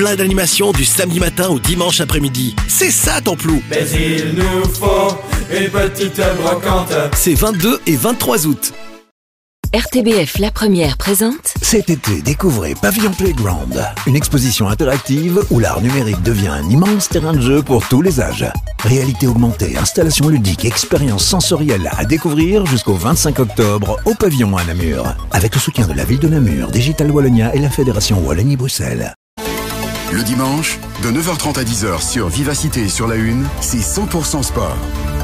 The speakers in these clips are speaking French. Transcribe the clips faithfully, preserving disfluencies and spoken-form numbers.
Plein d'animations du samedi matin au dimanche après-midi. C'est ça Templou. Mais il nous faut une petite brocante. C'est vingt-deux et vingt-trois août. R T B F La Première présente. Cet été, découvrez Pavillon Playground, une exposition interactive où l'art numérique devient un immense terrain de jeu pour tous les âges. Réalité augmentée, installations ludiques, expériences sensorielles à découvrir jusqu'au vingt-cinq octobre au Pavillon à Namur. Avec le soutien de la ville de Namur, Digital Wallonia et la Fédération Wallonie-Bruxelles. Le dimanche, de neuf heures trente à dix heures sur Vivacité et sur La Une, c'est cent pour cent sport.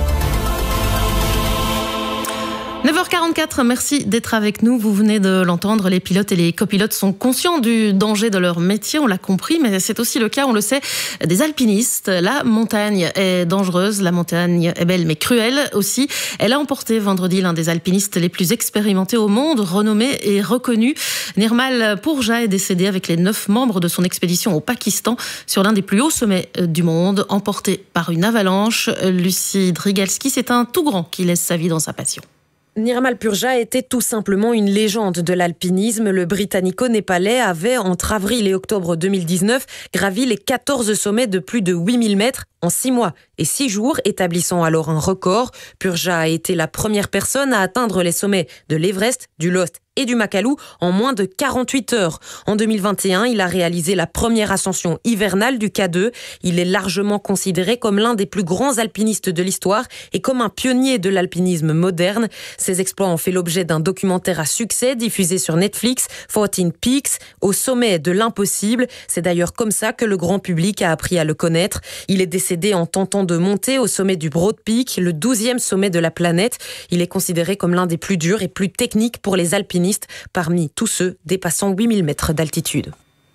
neuf heures quarante-quatre, merci d'être avec nous. Vous venez de l'entendre, les pilotes et les copilotes sont conscients du danger de leur métier, on l'a compris, mais c'est aussi le cas, on le sait, des alpinistes. La montagne est dangereuse, la montagne est belle mais cruelle aussi. Elle a emporté vendredi l'un des alpinistes les plus expérimentés au monde, renommé et reconnu. Nirmal Purja est décédé avec les neuf membres de son expédition au Pakistan sur l'un des plus hauts sommets du monde, emporté par une avalanche. Lucie Drigalski, c'est un tout grand qui laisse sa vie dans sa passion. Nirmal Purja était tout simplement une légende de l'alpinisme. Le Britannico-Népalais avait, entre avril et octobre deux mille dix-neuf, gravi les quatorze sommets de plus de huit mille mètres en six mois et six jours, établissant alors un record. Purja a été la première personne à atteindre les sommets de l'Everest, du Lost et du Makalu en moins de quarante-huit heures. En deux mille vingt et un, il a réalisé la première ascension hivernale du K deux. Il est largement considéré comme l'un des plus grands alpinistes de l'histoire et comme un pionnier de l'alpinisme moderne. Ses exploits ont fait l'objet d'un documentaire à succès diffusé sur Netflix, quatorze Peaks, au sommet de l'impossible. C'est d'ailleurs comme ça que le grand public a appris à le connaître. Il est décédé en tentant de monter au sommet du Broad Peak, le douzième sommet de la planète. Il est considéré comme l'un des plus durs et plus techniques pour les alpinistes, parmi tous ceux dépassant huit mille mètres d'altitude.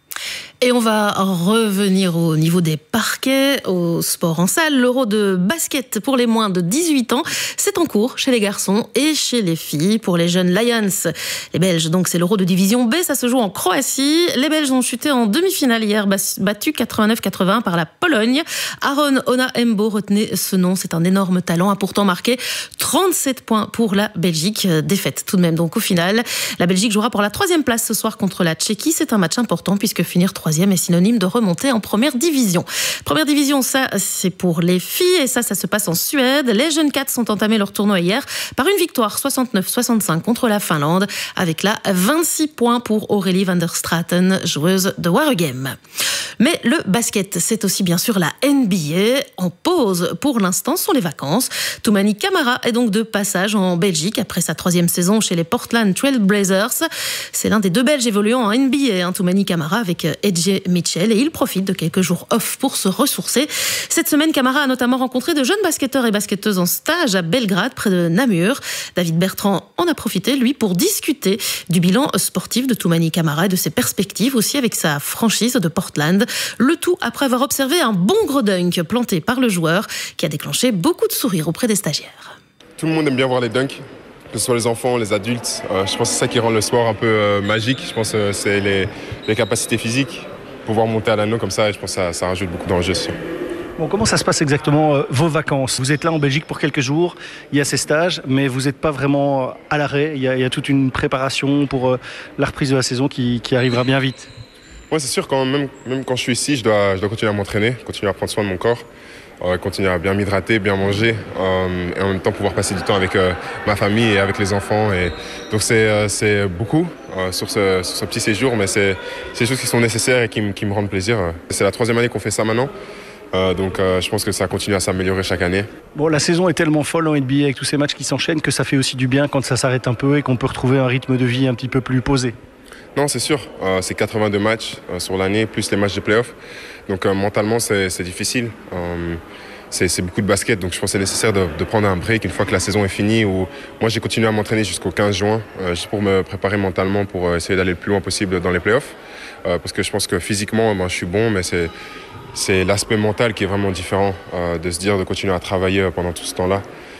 Et on va revenir au niveau des parquets, au sport en salle. L'Euro de basket pour les moins de dix-huit ans, c'est en cours chez les garçons et chez les filles. Pour les jeunes Lions, les Belges, donc c'est l'Euro de division B, ça se joue en Croatie. Les Belges ont chuté en demi-finale hier, battus quatre-vingt-neuf quatre-vingts par la Pologne. Aaron Ona-Embo, retenez ce nom, c'est un énorme talent, a pourtant marqué trente-sept points pour la Belgique. Défaite tout de même donc au final. La Belgique jouera pour la troisième place ce soir contre la Tchéquie. C'est un match important puisque finir troisième est synonyme de remonter en première division. Première division, ça, c'est pour les filles et ça, ça se passe en Suède. Les jeunes Cats ont entamé leur tournoi hier par une victoire soixante-neuf soixante-cinq contre la Finlande avec là vingt-six points pour Aurélie van der Straten, joueuse de Waregem. Mais le basket, c'est aussi bien sûr la N B A. En pause pour l'instant sont les vacances. Toumani Camara est donc de passage en Belgique après sa troisième saison chez les Portland Trail Blazers. C'est l'un des deux Belges évoluant en N B A, hein, Toumani Camara avec Edge Mitchell, et il profite de quelques jours off pour se ressourcer. Cette semaine, Camara a notamment rencontré de jeunes basketteurs et basketteuses en stage à Belgrade, près de Namur. David Bertrand en a profité, lui, pour discuter du bilan sportif de Toumani Camara et de ses perspectives aussi avec sa franchise de Portland. Le tout après avoir observé un bon gros dunk planté par le joueur qui a déclenché beaucoup de sourires auprès des stagiaires. Tout le monde aime bien voir les dunks, que ce soit les enfants, les adultes. Euh, je pense que c'est ça qui rend le sport un peu euh, magique. Je pense que euh, c'est les, les capacités physiques. Pouvoir monter à l'anneau comme ça, et je pense que ça, ça rajoute beaucoup d'enjeux. Bon, comment ça se passe exactement, euh, vos vacances? Vous êtes là en Belgique pour quelques jours, il y a ces stages, mais vous n'êtes pas vraiment à l'arrêt. Il y a, il y a toute une préparation pour euh, la reprise de la saison qui, qui arrivera bien vite. Oui, c'est sûr, quand même, même quand je suis ici, je dois, je dois continuer à m'entraîner, continuer à prendre soin de mon corps, euh, continuer à bien m'hydrater, bien manger, euh, et en même temps pouvoir passer du temps avec euh, ma famille et avec les enfants. Et donc c'est, euh, c'est beaucoup euh, sur, ce, sur ce petit séjour, mais c'est, c'est des choses qui sont nécessaires et qui, m- qui me rendent plaisir. C'est la troisième année qu'on fait ça maintenant. Euh, donc euh, je pense que ça continue à s'améliorer chaque année. Bon, la saison est tellement folle en N B A avec tous ces matchs qui s'enchaînent que ça fait aussi du bien quand ça s'arrête un peu et qu'on peut retrouver un rythme de vie un petit peu plus posé. Non, c'est sûr. Euh, c'est quatre-vingt-deux matchs euh, sur l'année, plus les matchs de play-off. Donc euh, mentalement, c'est, c'est difficile. Euh, c'est, c'est beaucoup de basket, donc je pense que c'est nécessaire de, de prendre un break une fois que la saison est finie. Où moi, j'ai continué à m'entraîner jusqu'au quinze juin, euh, juste pour me préparer mentalement, pour euh, essayer d'aller le plus loin possible dans les play-offs. Euh, parce que je pense que physiquement, moi, je suis bon, mais c'est, c'est l'aspect mental qui est vraiment différent, euh, de se dire de continuer à travailler pendant tout ce temps-là.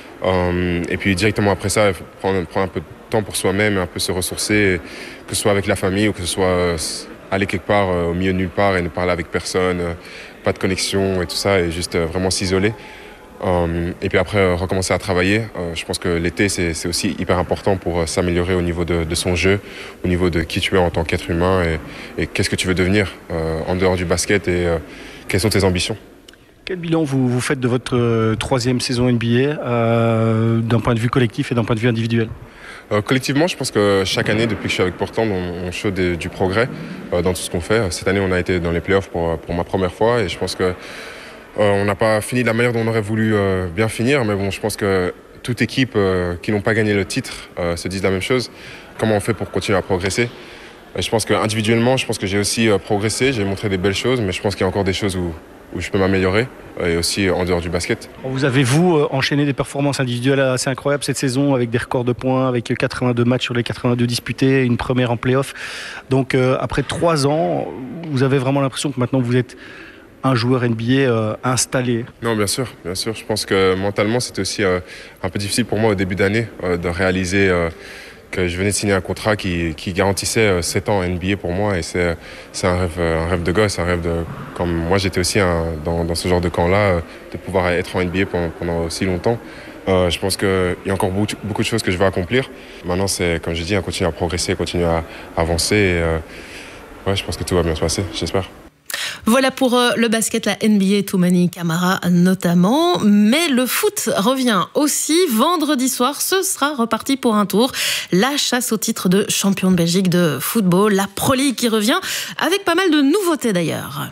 Euh, et puis directement après ça, il faut prendre, prendre un peu de temps pour soi-même, un peu se ressourcer, que ce soit avec la famille ou que ce soit euh, aller quelque part euh, au milieu de nulle part et ne parler avec personne, euh, pas de connexion et tout ça, et juste euh, vraiment s'isoler. Euh, et puis après, euh, recommencer à travailler. Euh, je pense que l'été, c'est, c'est aussi hyper important pour euh, s'améliorer au niveau de, de son jeu, au niveau de qui tu es en tant qu'être humain et, et qu'est-ce que tu veux devenir euh, en dehors du basket et euh, quelles sont tes ambitions. Quel bilan vous, vous faites de votre euh, troisième saison N B A euh, d'un point de vue collectif et d'un point de vue individuel? Euh, collectivement, je pense que chaque année, depuis que je suis avec Portland, on, on show des, du progrès euh, dans tout ce qu'on fait. Cette année, on a été dans les playoffs pour, pour ma première fois et je pense que euh, on n'a pas fini de la manière dont on aurait voulu euh, bien finir. Mais bon, je pense que toute équipe euh, qui n'ont pas gagné le titre euh, se disent la même chose. Comment on fait pour continuer à progresser? Et je pense qu'individuellement, je pense que j'ai aussi euh, progressé. J'ai montré des belles choses, mais je pense qu'il y a encore des choses où où je peux m'améliorer, et aussi en dehors du basket. Vous avez, vous, enchaîné des performances individuelles assez incroyables cette saison, avec des records de points, avec quatre-vingt-deux matchs sur les quatre-vingt-deux disputés, une première en play-off. Donc euh, après trois ans, vous avez vraiment l'impression que maintenant vous êtes un joueur N B A euh, installé? Non, bien sûr, bien sûr. Je pense que mentalement, c'était aussi euh, un peu difficile pour moi au début d'année euh, de réaliser euh, que je venais de signer un contrat qui, qui garantissait sept ans N B A pour moi et c'est, c'est un, rêve, un rêve de gosse, un rêve de... Comme moi j'étais aussi un, dans, dans ce genre de camp-là, de pouvoir être en N B A pendant, pendant aussi longtemps. Euh, je pense qu'il y a encore beaucoup, beaucoup de choses que je vais accomplir. Maintenant c'est, comme j'ai dit, continuer à progresser, continuer à avancer et euh, ouais, je pense que tout va bien se passer, j'espère. Voilà pour euh, le basket, la N B A, Toumani Camara notamment. Mais le foot revient aussi. Vendredi soir, ce sera reparti pour un tour. La chasse au titre de champion de Belgique de football, la Pro League qui revient, avec pas mal de nouveautés d'ailleurs.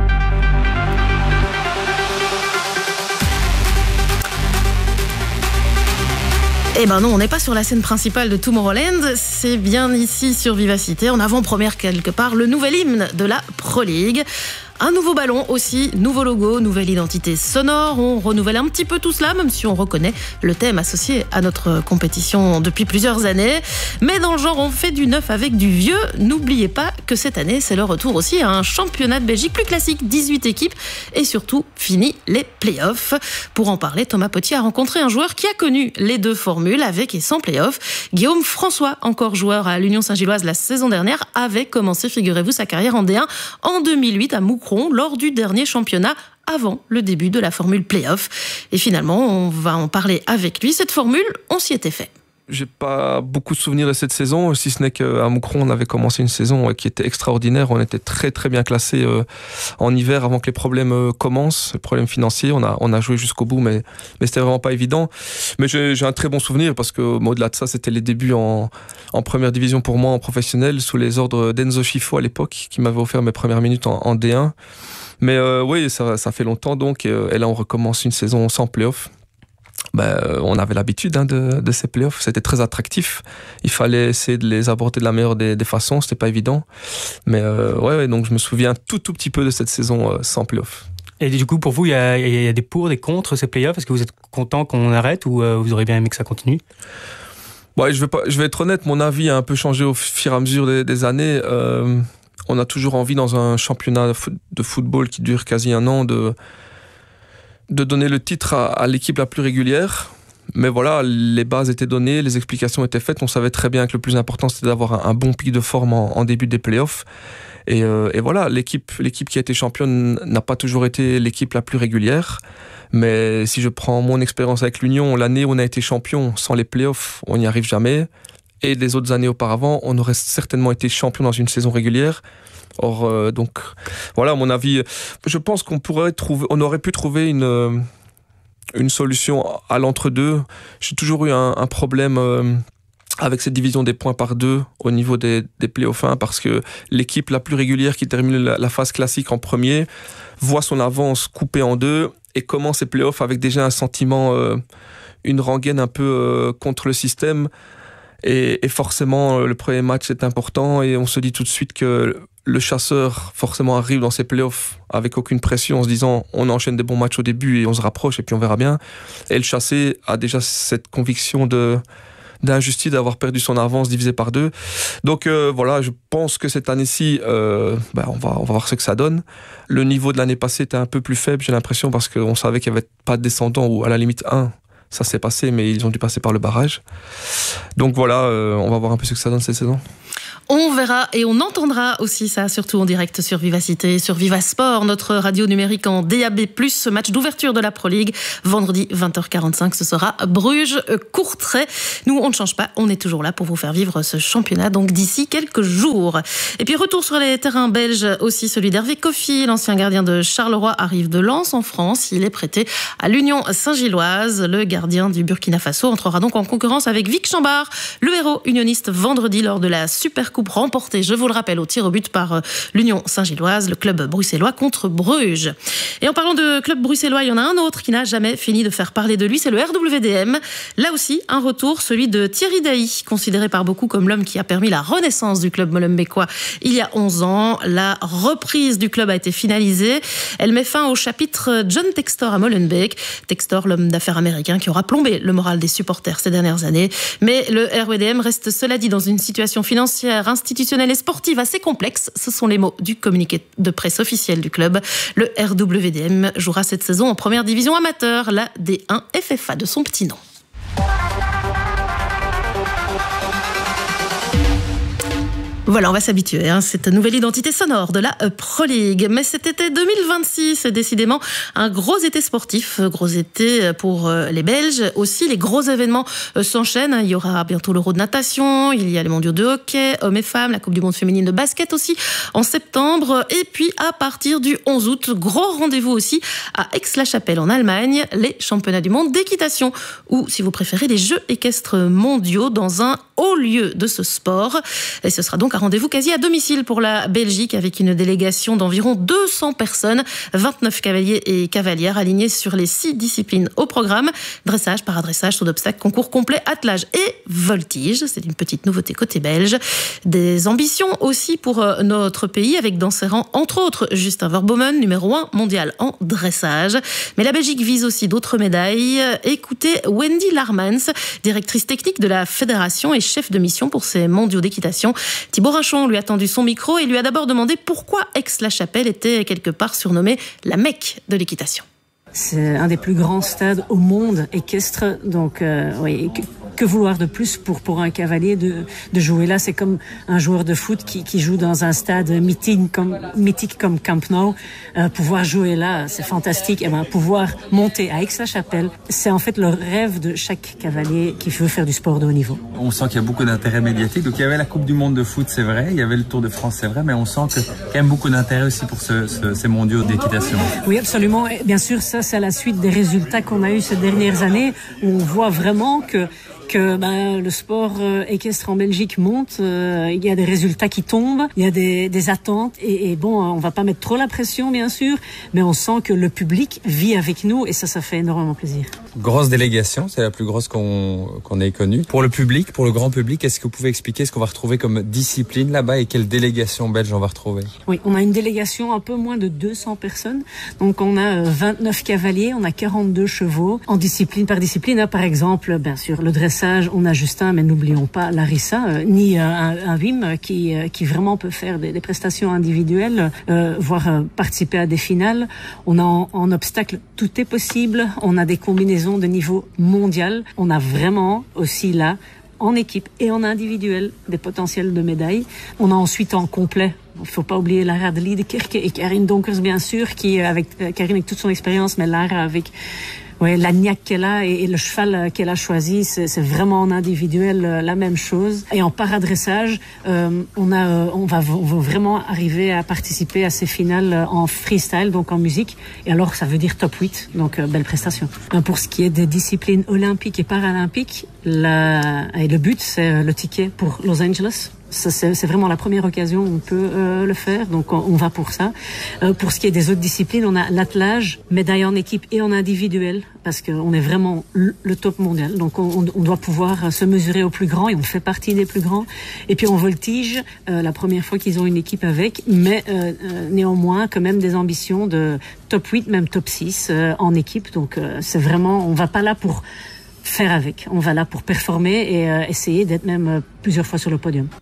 Eh ben non, on n'est pas sur la scène principale de Tomorrowland, c'est bien ici sur Vivacité, en avant-première quelque part, le nouvel hymne de la Pro League. Un nouveau ballon aussi, nouveau logo, nouvelle identité sonore. On renouvelle un petit peu tout cela, même si on reconnaît le thème associé à notre compétition depuis plusieurs années. Mais dans le genre, on fait du neuf avec du vieux. N'oubliez pas que cette année, c'est le retour aussi à un championnat de Belgique plus classique, dix-huit équipes et surtout fini les playoffs. Pour en parler, Thomas Petit a rencontré un joueur qui a connu les deux formules, avec et sans playoffs. Guillaume François, encore joueur à l'Union Saint-Gilloise la saison dernière, avait commencé, figurez-vous, sa carrière en D un en deux mille huit à Moucron, lors du dernier championnat avant le début de la formule play-off. Et finalement, on va en parler avec lui. Cette formule, on s'y était fait. J'ai pas beaucoup de souvenirs de cette saison, si ce n'est qu'à Moucron, on avait commencé une saison qui était extraordinaire. On était très très bien classé en hiver avant que les problèmes commencent, les problèmes financiers. On a, on a joué jusqu'au bout, mais, mais c'était vraiment pas évident. Mais j'ai, j'ai un très bon souvenir parce que, au-delà de ça, c'était les débuts en, en première division pour moi, en professionnel, sous les ordres d'Enzo Schifo à l'époque, qui m'avait offert mes premières minutes en, en D un. Mais euh, oui, ça, ça fait longtemps donc, et là on recommence une saison sans play-off. Ben, on avait l'habitude hein, de, de ces playoffs, c'était très attractif. Il fallait essayer de les aborder de la meilleure des, des façons, c'était pas évident. Mais euh, ouais, ouais, donc je me souviens tout tout petit peu de cette saison euh, sans playoffs. Et du coup, pour vous, il y, y a des pour, des contre ces playoffs. Est-ce que vous êtes content qu'on arrête ou euh, vous auriez bien aimé que ça continue? Ouais, je vais pas, je vais être honnête, mon avis a un peu changé au fur et à mesure des, des années. Euh, on a toujours envie dans un championnat de, foot, de football qui dure quasi un an de de donner le titre à, à l'équipe la plus régulière. Mais voilà, les bases étaient données, les explications étaient faites. On savait très bien que le plus important, c'était d'avoir un, un bon pic de forme en, en début des playoffs. Et, euh, et voilà, l'équipe, l'équipe qui a été championne n'a pas toujours été l'équipe la plus régulière. Mais si je prends mon expérience avec l'Union, l'année où on a été champion sans les playoffs, on n'y arrive jamais. Et les autres années auparavant, on aurait certainement été champion dans une saison régulière. Or, euh, donc, voilà, à mon avis, je pense qu'on pourrait trouver, on aurait pu trouver une, une solution à l'entre-deux. J'ai toujours eu un, un problème euh, avec cette division des points par deux au niveau des, des playoffs un, parce que l'équipe la plus régulière qui termine la, la phase classique en premier voit son avance coupée en deux et commence ses playoffs avec déjà un sentiment, euh, une rengaine un peu euh, contre le système. Et, et forcément, le premier match est important et on se dit tout de suite que le chasseur forcément arrive dans ses playoffs avec aucune pression en se disant on enchaîne des bons matchs au début et on se rapproche et puis on verra bien. Et le chassé a déjà cette conviction de, d'injustice d'avoir perdu son avance divisé par deux. Donc euh, voilà, je pense que cette année-ci, euh, ben on, va, on va voir ce que ça donne. Le niveau de l'année passée était un peu plus faible, j'ai l'impression, parce qu'on savait qu'il n'y avait pas de descendant ou à la limite un. Ça s'est passé, mais ils ont dû passer par le barrage. Donc voilà, euh, on va voir un peu ce que ça donne cette saison. On verra et on entendra aussi ça, surtout en direct sur Vivacité, sur Viva Sport, notre radio numérique en D A B plus, ce match d'ouverture de la Pro League. Vendredi vingt heures quarante-cinq, ce sera Bruges-Courtrai. Nous, on ne change pas, on est toujours là pour vous faire vivre ce championnat, donc d'ici quelques jours. Et puis retour sur les terrains belges, aussi celui d'Hervé Kofi, l'ancien gardien de Charleroi, arrive de Lens en France. Il est prêté à l'Union Saint-Gilloise. Le gardien du Burkina Faso entrera donc en concurrence avec Vic Chambard, le héros unioniste, vendredi lors de la Supercoupe remportée, je vous le rappelle, au tir au but par l'Union Saint-Gilloise, le club bruxellois contre Bruges. Et en parlant de club bruxellois, il y en a un autre qui n'a jamais fini de faire parler de lui, c'est le R W D M. Là aussi, un retour, celui de Thierry Dailly, considéré par beaucoup comme l'homme qui a permis la renaissance du club molenbeekois il y a onze ans. La reprise du club a été finalisée. Elle met fin au chapitre John Textor à Molenbeek. Textor, l'homme d'affaires américain qui aura plombé le moral des supporters ces dernières années. Mais le R W D M reste, cela dit, dans une situation financière, institutionnelle et sportive assez complexe. Ce sont les mots du communiqué de presse officiel du club. Le R W D M jouera cette saison en première division amateur, la D un F F A de son petit nom. Voilà, on va s'habituer, hein, cette nouvelle identité sonore de la Pro League. Mais cet été deux mille vingt-six, c'est décidément un gros été sportif, gros été pour les Belges. Aussi, les gros événements s'enchaînent. Il y aura bientôt l'Euro de natation, il y a les mondiaux de hockey, hommes et femmes, la Coupe du monde féminine de basket aussi en septembre. Et puis, à partir du onze août, gros rendez-vous aussi à Aix-la-Chapelle en Allemagne, les championnats du monde d'équitation, ou si vous préférez, les Jeux équestres mondiaux dans un haut lieu de ce sport. Et ce sera donc un rendez-vous quasi à domicile pour la Belgique avec une délégation d'environ deux cents personnes, vingt-neuf cavaliers et cavalières alignés sur les six disciplines au programme. Dressage, paradressage, saut d'obstacle, concours complet, attelage et voltige. C'est une petite nouveauté côté belge. Des ambitions aussi pour notre pays avec dans ses rangs, entre autres, Justin Verbomen, numéro un mondial en dressage. Mais la Belgique vise aussi d'autres médailles. Écoutez Wendy Larmans, directrice technique de la fédération et chef de mission pour ces mondiaux d'équitation. Thibaut Rachon lui a tendu son micro et lui a d'abord demandé pourquoi Aix-la-Chapelle était quelque part surnommée la Mecque de l'équitation. C'est un des plus grands stades au monde équestre, donc euh, oui, que, que vouloir de plus pour pour un cavalier de de jouer là? C'est comme un joueur de foot qui qui joue dans un stade mythique comme mythique comme Camp Nou. Euh, pouvoir jouer là, c'est fantastique. Et ben pouvoir monter à Aix-la-Chapelle, c'est en fait le rêve de chaque cavalier qui veut faire du sport de haut niveau. On sent qu'il y a beaucoup d'intérêt médiatique. Donc il y avait la Coupe du monde de foot, c'est vrai. Il y avait le Tour de France, c'est vrai. Mais on sent que quand même beaucoup d'intérêt aussi pour ce, ce, ces mondiaux d'équitation. Oui, absolument. Et bien sûr, ça c'est à la suite des résultats qu'on a eu ces dernières années, où on voit vraiment que que ben, le sport euh, équestre en Belgique monte, euh, il y a des résultats qui tombent, il y a des, des attentes et, et bon, on va pas mettre trop la pression bien sûr, mais on sent que le public vit avec nous et ça, ça fait énormément plaisir. Grosse délégation, c'est la plus grosse qu'on qu'on ait connue. Pour le public, pour le grand public, est-ce que vous pouvez expliquer ce qu'on va retrouver comme discipline là-bas et quelle délégation belge on va retrouver? Oui, on a une délégation un peu moins de deux cents personnes, donc on a euh, vingt-neuf cavaliers, on a quarante-deux chevaux, en discipline par discipline, hein, par exemple, bien sûr, le dressage. On a Justin, mais n'oublions pas Larissa, euh, ni euh, un, un Wim qui, euh, qui vraiment peut faire des, des prestations individuelles, euh, voire euh, participer à des finales. On a en, en obstacle, tout est possible. On a des combinaisons de niveau mondial. On a vraiment aussi là, en équipe et en individuel, des potentiels de médailles. On a ensuite en complet, il ne faut pas oublier Lara de Liedekerke et Karine Donkers, bien sûr, qui avec euh, Karine avec toute son expérience, mais Lara avec ouais, la niaque qu'elle a et, et le cheval qu'elle a choisi, c'est, c'est vraiment en individuel euh, la même chose. Et en paradressage, euh, on a, euh, on va, on va vraiment arriver à participer à ces finales euh, en freestyle, donc en musique. Et alors, ça veut dire top huit, donc euh, belle prestation. Euh, pour ce qui est des disciplines olympiques et paralympiques, la, et le but, c'est euh, le ticket pour Los Angeles. Ça, c'est, c'est vraiment la première occasion où on peut euh, le faire, donc on, on va pour ça. Euh, pour ce qui est des autres disciplines, on a l'attelage, médaille en équipe et en individuel, parce qu'on est vraiment le, le top mondial. Donc on, on doit pouvoir se mesurer aux plus grands et on fait partie des plus grands. Et puis en voltige, euh, la première fois qu'ils ont une équipe avec, mais euh, euh, néanmoins quand même des ambitions de top huit, même top six euh, en équipe. Donc euh, c'est vraiment, on va pas là pour faire avec, on va là pour performer et euh, essayer d'être même euh, plusieurs fois sur le podium.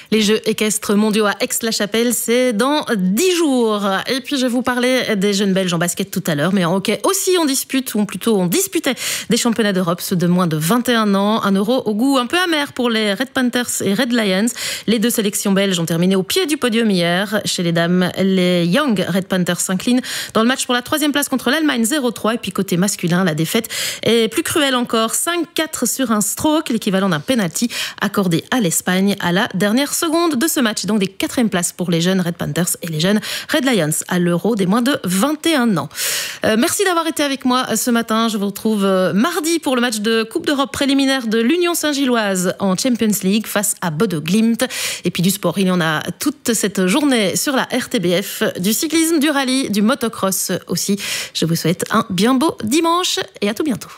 Les Jeux équestres mondiaux à Aix-la-Chapelle, c'est dans dix jours. Et puis je vous parlais des jeunes Belges en basket tout à l'heure, mais en hockey aussi on dispute, ou plutôt on disputait des championnats d'Europe, ceux de moins de vingt et un ans. Un euro au goût un peu amer pour les Red Panthers et Red Lions. Les deux sélections belges ont terminé au pied du podium hier. Chez les dames, les Young Red Panthers s'inclinent dans le match pour la troisième place contre l'Allemagne zéro trois. Et puis côté masculin, la défaite est plus cruelle encore. cinq quatre sur un stroke, l'équivalent d'un penalty accordé à l'Espagne à la dernière seconde de ce match. Donc des quatrièmes places pour les jeunes Red Panthers et les jeunes Red Lions à l'Euro des moins de vingt et un ans. Euh, merci d'avoir été avec moi ce matin. Je vous retrouve mardi pour le match de Coupe d'Europe préliminaire de l'Union Saint-Gilloise en Champions League face à Bodo Glimt. Et puis du sport, il y en a toute cette journée sur la R T B F, du cyclisme, du rallye, du motocross aussi. Je vous souhaite un bien beau dimanche et à tout bientôt.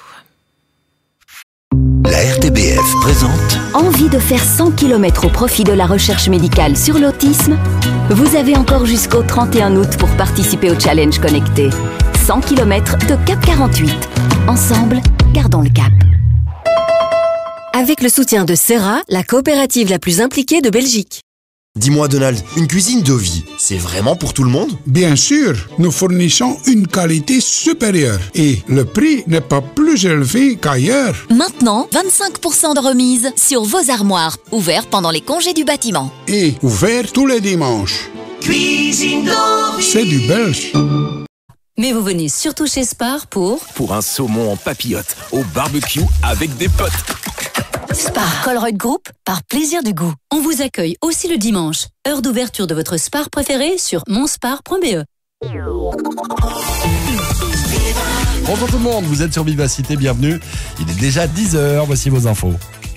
La R T B F présente Envie de faire cent kilomètres au profit de la recherche médicale sur l'autisme? Vous avez encore jusqu'au trente et un août pour participer au challenge connecté. cent kilomètres de Cap quarante-huit. Ensemble, gardons le cap. Avec le soutien de Serra, la coopérative la plus impliquée de Belgique. Dis-moi Donald, une cuisine de vie, c'est vraiment pour tout le monde? Bien sûr, nous fournissons une qualité supérieure et le prix n'est pas plus élevé qu'ailleurs. Maintenant, vingt-cinq pour cent de remise sur vos armoires, ouverts pendant les congés du bâtiment. Et ouvert tous les dimanches. Cuisine de vie. C'est du belge. Mais vous venez surtout chez Spar pour... Pour un saumon en papillote, au barbecue avec des potes. Spar Colruyt Group, par plaisir du goût. On vous accueille aussi le dimanche. Heure d'ouverture de votre Spar préféré sur monspar point b e. Bonjour tout le monde, vous êtes sur Vivacité, bienvenue. Il est déjà dix heures, voici vos infos.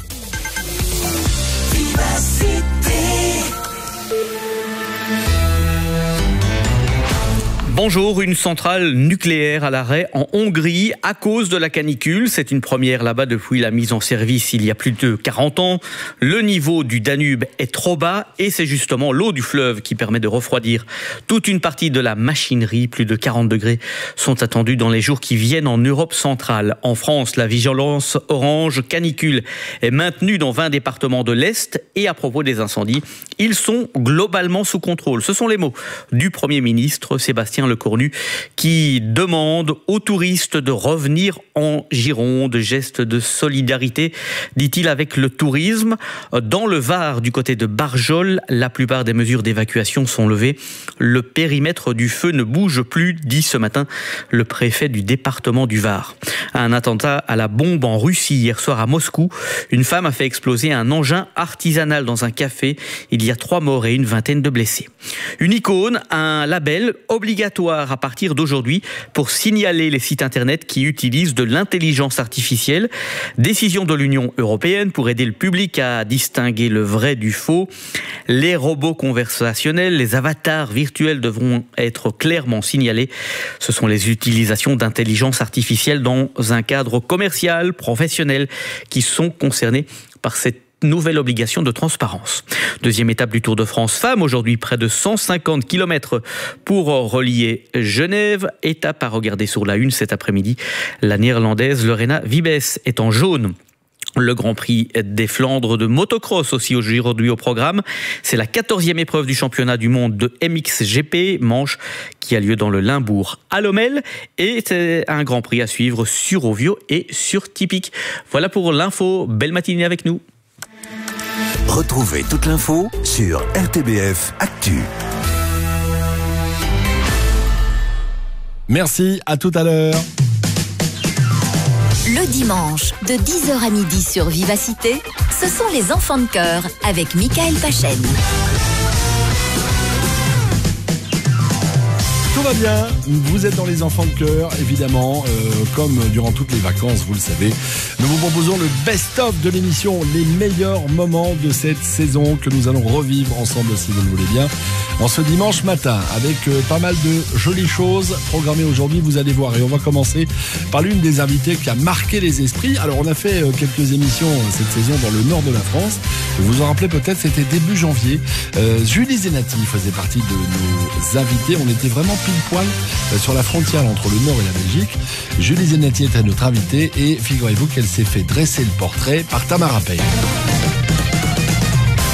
Bonjour, une centrale nucléaire à l'arrêt en Hongrie à cause de la canicule. C'est une première là-bas depuis la mise en service il y a plus de quarante ans. Le niveau du Danube est trop bas et c'est justement l'eau du fleuve qui permet de refroidir toute une partie de la machinerie. Plus de quarante degrés sont attendus dans les jours qui viennent en Europe centrale. En France, la vigilance orange canicule est maintenue dans vingt départements de l'Est et à propos des incendies, ils sont globalement sous contrôle. Ce sont les mots du Premier ministre Sébastien Lecornu qui demande aux touristes de revenir en Gironde. Geste de solidarité, dit-il, avec le tourisme. Dans le Var, du côté de Barjol, la plupart des mesures d'évacuation sont levées. Le périmètre du feu ne bouge plus, dit ce matin le préfet du département du Var. Un attentat à la bombe en Russie hier soir à Moscou. Une femme a fait exploser un engin artisanal dans un café. Il y a trois morts et une vingtaine de blessés. Une icône, un label obligatoire à partir d'aujourd'hui pour signaler les sites internet qui utilisent de l'intelligence artificielle. Décision de l'Union européenne pour aider le public à distinguer le vrai du faux. Les robots conversationnels, les avatars virtuels devront être clairement signalés. Ce sont les utilisations d'intelligence artificielle dans un cadre commercial, professionnel, qui sont concernés par cette nouvelle obligation de transparence. Deuxième étape du Tour de France Femmes. Aujourd'hui, près de cent cinquante kilomètres pour relier Genève. Étape à regarder sur la une cet après-midi. La néerlandaise Lorena Wiebes est en jaune. Le Grand Prix des Flandres de motocross aussi aujourd'hui au programme. C'est la quatorzième épreuve du championnat du monde de M X G P, manche qui a lieu dans le Limbourg à Lommel. Et c'est un Grand Prix à suivre sur Ovio et sur Tipic. Voilà pour l'info. Belle matinée avec nous. Retrouvez toute l'info sur R T B F Actu. Merci, à tout à l'heure. Le dimanche, de dix heures à midi sur Vivacité, ce sont les enfants de cœur avec Michael Pachen. Tout va bien, vous êtes dans les enfants de cœur, évidemment, euh, comme durant toutes les vacances, vous le savez. Nous vous proposons le best-of de l'émission, les meilleurs moments de cette saison que nous allons revivre ensemble, si vous le voulez bien, en ce dimanche matin, avec euh, pas mal de jolies choses programmées aujourd'hui, vous allez voir. Et on va commencer par l'une des invitées qui a marqué les esprits. Alors, on a fait euh, quelques émissions euh, cette saison dans le nord de la France. Vous vous en rappelez peut-être, c'était début janvier. Euh, Julie Zenati faisait partie de nos invités. On était vraiment pile poil sur la frontière entre le Nord et la Belgique. Julie Zenati était notre invitée et figurez-vous qu'elle s'est fait dresser le portrait par Tamara Payne.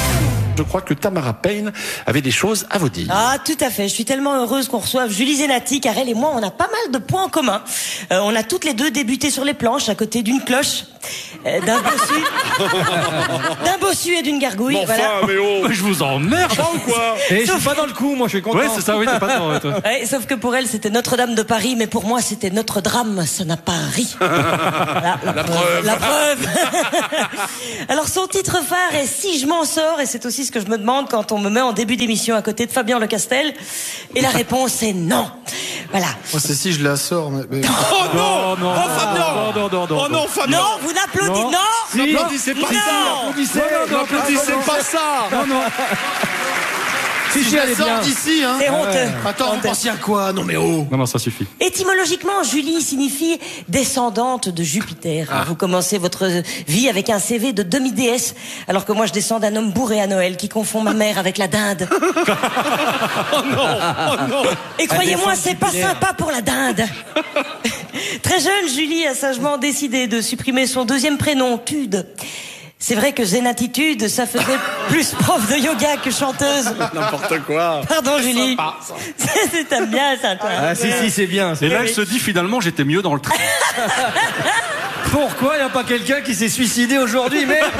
Je crois que Tamara Payne avait des choses à vous dire. Ah, tout à fait. Je suis tellement heureuse qu'on reçoive Julie Zenati, car elle et moi, on a pas mal de points en commun. Euh, on a toutes les deux débuté sur les planches, à côté d'une cloche, euh, d'un bossu, d'un bossu et d'une gargouille. Bon, voilà. enfin, mais oh, je vous emmerde ou quoi? Et je suis pas dans le coup, moi je suis content. Ouais, c'est ça, oui, t'es pas dedans, toi. Ouais, sauf que pour elle, c'était Notre-Dame de Paris, mais pour moi, c'était Notre-Drame, ça n'a pas ri. Voilà, la, La preuve. preuve. La preuve. Alors, son titre phare est Si je m'en sors, et c'est aussi ce que je me demande quand on me met en début d'émission à côté de Fabien Lecastel. Et la réponse est non. Voilà. Moi, c'est si je la sors. Mais... mais... Oh non, non, oh, Fabien non, non, non, non, oh non, Fabien. Non, vous n'applaudissez, non, non Si. N'applaudissez pas non. ça. N'applaudissez, non, non, n'applaudissez non, pas ça. Non, non. Si, Si, je la elle est sors bien. d'ici, hein. C'est honteux. Attends, vous pensiez à quoi? Non mais oh. Non, non, ça suffit. Étymologiquement, Julie signifie descendante de Jupiter. Ah. Vous commencez votre vie avec un C V de demi-déesse, alors que moi je descends d'un homme bourré à Noël qui confond ma mère avec la dinde. Oh non, oh non. Et croyez-moi, c'est pas sympa pour la dinde. Très jeune, Julie a sagement décidé de supprimer son deuxième prénom, Tude. C'est vrai que Zénatitude, ça faisait plus prof de yoga que chanteuse. N'importe quoi. Pardon, Julie. C'est bien, ça, toi. Ah si, si, c'est bien. Et là, elle se dit finalement, j'étais mieux dans le train. Pourquoi il n'y a pas quelqu'un qui s'est suicidé aujourd'hui, merde?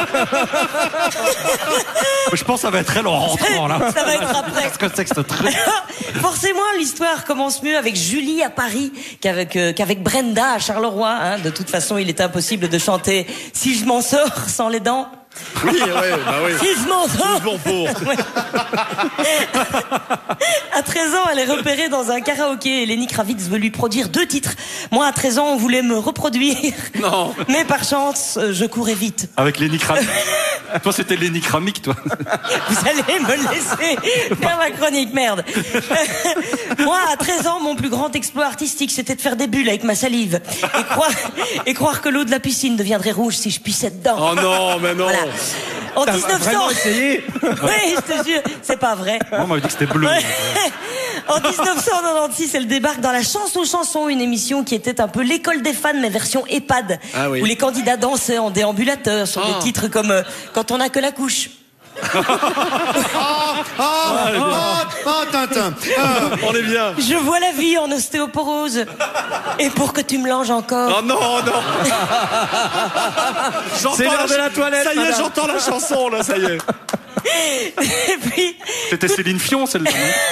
Je pense que ça va être elle en rentrant, là. Ça va être après. Parce que c'est que ce truc. Forcément, l'histoire commence mieux avec Julie à Paris qu'avec euh, qu'avec Brenda à Charleroi. Hein. De toute façon, il est impossible de chanter Si je m'en sors sans les dents. Oui, ouais, bah oui. Si je m'en sors. Toujours pour. Ouais. À treize ans, elle est repérée dans un karaoké et Lenny Kravitz veut lui produire deux titres. Moi, à treize ans, on voulait me reproduire. Non. Mais par chance, je courais vite. Avec Lenny Kravitz. Toi, c'était Lenny Kravitz, toi. Vous allez me laisser faire ma chronique, merde. Moi, à treize ans, mon plus grand exploit artistique, c'était de faire des bulles avec ma salive. Et croire, et croire que l'eau de la piscine deviendrait rouge si je pissais dedans. Oh non, mais non. Voilà. En T'as dix-neuf cents... vraiment essayé? Oui, je te jure, c'est pas vrai. Moi, on m'avait dit que c'était bleu. Ouais. En dix-neuf cent quatre-vingt-seize, elle débarque dans la Chanson Chanson, une émission qui était un peu l'école des fans, mais version EHPAD, Ah oui. où les candidats dansaient en déambulateur sur Ah. des titres comme euh, Quand on n'a que la couche. Ah, ah, ah, ah, Tintin. Ah. On est bien. Je vois la vie en ostéoporose. Et pour que tu me langes encore. Oh non, non. J'entends C'est l'heure la de la ch- toilette, Ça y est, madame. j'entends la chanson, là, ça y est. Et puis, C'était Céline Fion, celle-là.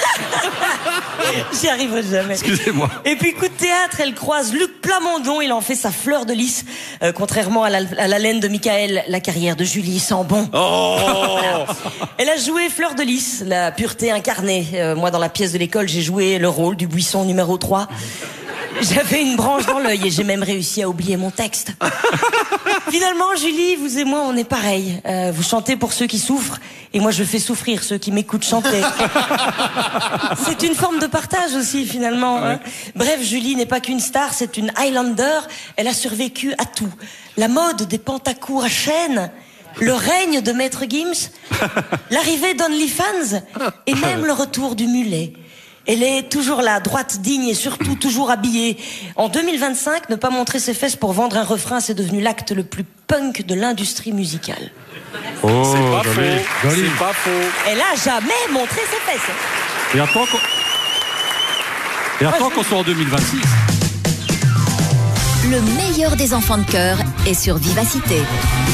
j'y arriverai jamais. Excusez-moi. Et puis, coup de théâtre, elle croise Luc Plamondon, il en fait sa fleur de lys. Euh, contrairement à la, à la laine de Michael, la carrière de Julie sent bon. Oh. Elle a joué Fleur de lys, la pureté incarnée. Euh, moi, dans la pièce de l'école, j'ai joué le rôle du buisson numéro trois. J'avais une branche dans l'œil et j'ai même réussi à oublier mon texte. Finalement, Julie, vous et moi, on est pareil. Euh, vous chantez pour ceux qui souffrent et moi, je fais souffrir ceux qui m'écoutent chanter. C'est une forme de partage aussi, finalement. Hein. Bref, Julie n'est pas qu'une star, c'est une Highlander. Elle a survécu à tout. La mode des pantacours à chaînes, le règne de Maître Gims, l'arrivée d'OnlyFans et même le retour du mulet. Elle est toujours là, droite, digne et surtout toujours habillée. En deux mille vingt-cinq, ne pas montrer ses fesses pour vendre un refrain, c'est devenu l'acte le plus punk de l'industrie musicale. Oh, c'est pas joli, faux. joli. C'est pas faux. Elle a jamais montré ses fesses. Et attends qu'on... Et attends qu'on soit en deux mille vingt-six. Le meilleur des enfants de cœur est sur Vivacité.